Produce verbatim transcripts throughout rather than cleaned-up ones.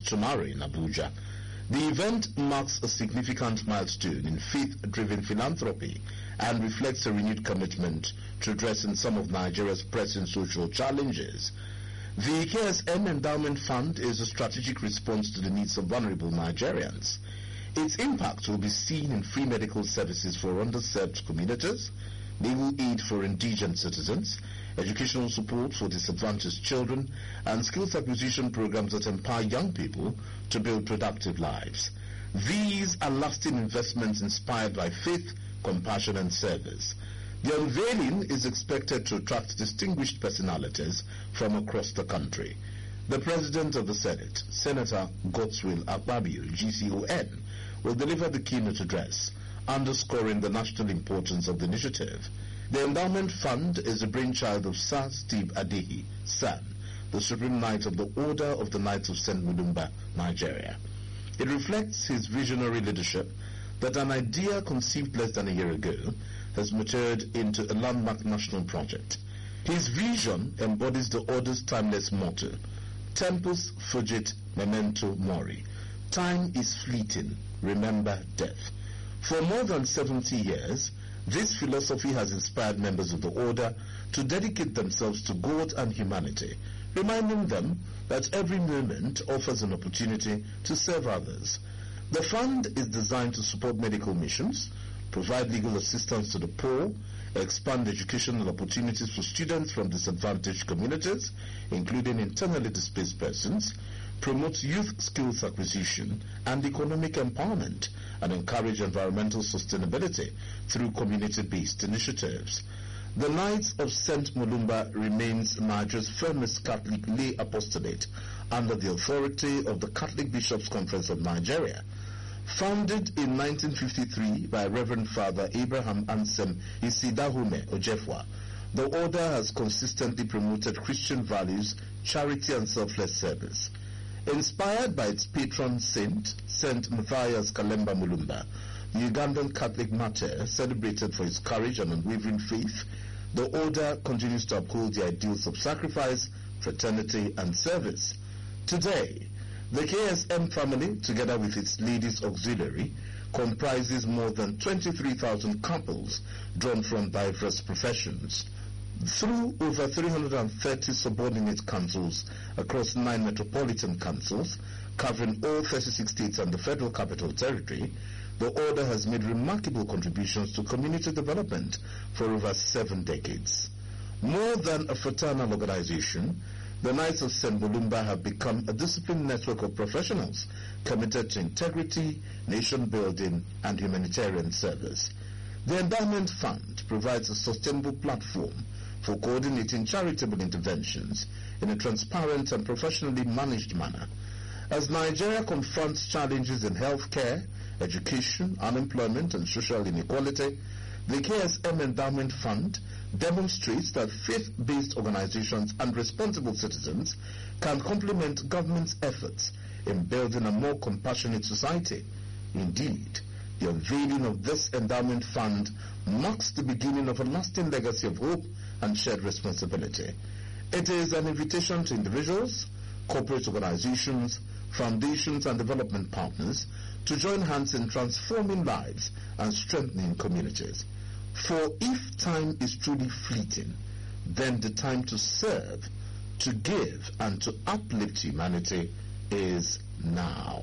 tomorrow in Abuja. The event marks a significant milestone in faith-driven philanthropy and reflects a renewed commitment to addressing some of Nigeria's pressing social challenges. The K S M Endowment Fund is a strategic response to the needs of vulnerable Nigerians. Its impact will be seen in free medical services for underserved communities, legal aid for indigent citizens, educational support for disadvantaged children, and skills acquisition programs that empower young people to build productive lives. These are lasting investments inspired by faith, compassion, and service. The unveiling is expected to attract distinguished personalities from across the country. The President of the Senate, Senator Godswill Akpabio, G C O N, will deliver the keynote address, underscoring the national importance of the initiative. The Endowment Fund is the brainchild of Sir Steve Adehi, San, the Supreme Knight of the Order of the Knights of Saint Mulumba, Nigeria. It reflects his visionary leadership that an idea conceived less than a year ago has matured into a landmark national project. His vision embodies the Order's timeless motto, Tempus fugit memento mori. Time is fleeting, remember death. For more than seventy years, this philosophy has inspired members of the Order to dedicate themselves to God and humanity, reminding them that every moment offers an opportunity to serve others. The fund is designed to support medical missions, provide legal assistance to the poor, expand educational opportunities for students from disadvantaged communities, including internally displaced persons, promote youth skills acquisition and economic empowerment, and encourage environmental sustainability through community-based initiatives. The Knights of Saint Mulumba remains Nigeria's firmest Catholic lay apostolate under the authority of the Catholic Bishops' Conference of Nigeria. Founded in nineteen fifty-three by Reverend Father Abraham Ansem Isidahume Ojefwa, the Order has consistently promoted Christian values, charity, and selfless service. Inspired by its patron saint, Saint Matthias Kalemba Mulumba, the Ugandan Catholic martyr celebrated for his courage and unwavering faith, the Order continues to uphold the ideals of sacrifice, fraternity, and service. Today, the K S M family, together with its Ladies Auxiliary, comprises more than twenty-three thousand couples drawn from diverse professions. Through over three hundred thirty subordinate councils across nine metropolitan councils, covering all thirty-six states and the Federal Capital Territory, the Order has made remarkable contributions to community development for over seven decades. More than a fraternal organization, the Knights of Saint Mulumba have become a disciplined network of professionals committed to integrity, nation building, and humanitarian service. The Endowment Fund provides a sustainable platform for coordinating charitable interventions in a transparent and professionally managed manner. As Nigeria confronts challenges in healthcare, education, unemployment, and social inequality, the K S M Endowment Fund demonstrates that faith-based organizations and responsible citizens can complement government's efforts in building a more compassionate society. Indeed, the unveiling of this endowment fund marks the beginning of a lasting legacy of hope and shared responsibility. It is an invitation to individuals, corporate organizations, foundations, and development partners to join hands in transforming lives and strengthening communities. For if time is truly fleeting, then the time to serve, to give, and to uplift humanity is now.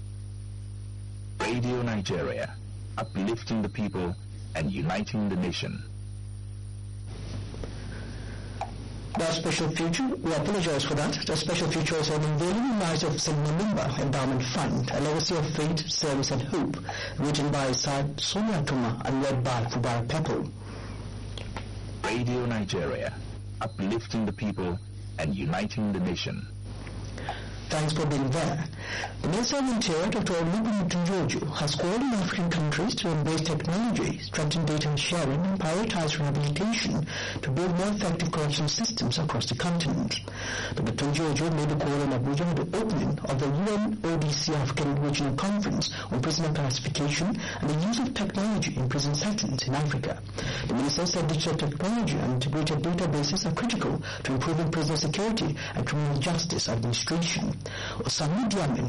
Radio Nigeria, uplifting the people and uniting the nation. That special feature, we apologize for that. The special feature is on unveiling the Knights of Saint Mulumba Endowment Fund, a legacy of faith, service, and hope, written by Sir Sonia Tuma and read by Fubara Pepple. Radio Nigeria, uplifting the people and uniting the nation. Thanks for being there. The Minister of Interior, Doctor Olusegun Otunjoju, has called on African countries to embrace technology, strengthen data sharing, and prioritize rehabilitation to build more effective correction systems across the continent. Doctor Otunjoju made the call in Abuja at the opening of the U N O D C African Regional Conference on Prisoner Classification and the Use of Technology in Prison Settings in Africa. The Minister said digital technology and integrated databases are critical to improving prison security and criminal justice administration. Osama Diamen